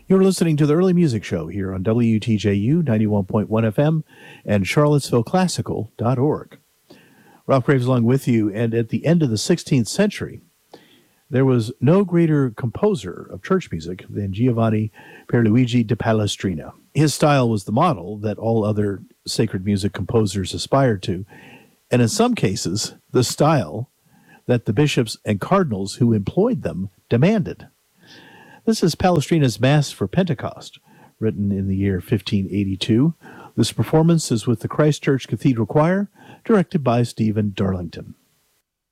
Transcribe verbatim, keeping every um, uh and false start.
You're listening to the Early Music Show here on W T J U ninety-one point one F M and Charlottesville Classical dot org. Ralph Graves along with you, and at the end of the sixteenth century, there was no greater composer of church music than Giovanni Pierluigi da Palestrina. His style was the model that all other sacred music composers aspired to, and in some cases, the style that the bishops and cardinals who employed them demanded. This is Palestrina's Mass for Pentecost, written in the year fifteen eighty-two. This performance is with the Christ Church Cathedral Choir, directed by Stephen Darlington.